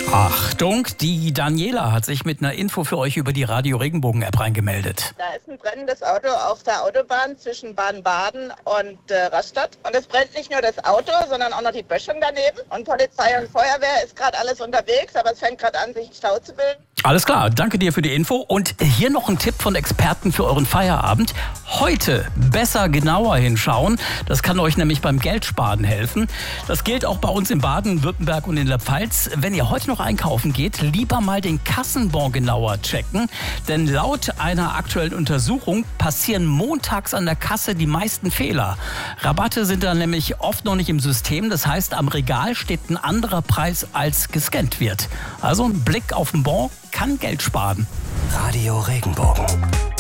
Achtung, die Daniela hat sich mit einer Info für euch über die Radio Regenbogen-App reingemeldet. Da ist ein brennendes Auto auf der Autobahn zwischen Baden-Baden und Rastatt. Und es brennt nicht nur das Auto, sondern auch noch die Böschung daneben. Und Polizei und Feuerwehr ist gerade alles unterwegs, aber es fängt gerade an, sich Stau zu bilden. Alles klar, danke dir für die Info. Und hier noch ein Tipp von Experten für euren Feierabend. Heute besser genauer hinschauen. Das kann euch nämlich beim Geldsparen helfen. Das gilt auch bei uns in Baden-Württemberg und in der Pfalz. Wenn ihr heute noch einkaufen geht, lieber mal den Kassenbon genauer checken. Denn laut einer aktuellen Untersuchung passieren montags an der Kasse die meisten Fehler. Rabatte sind dann nämlich oft noch nicht im System. Das heißt, am Regal steht ein anderer Preis, als gescannt wird. Also ein Blick auf den Bon kann Geld sparen. Radio Regenbogen.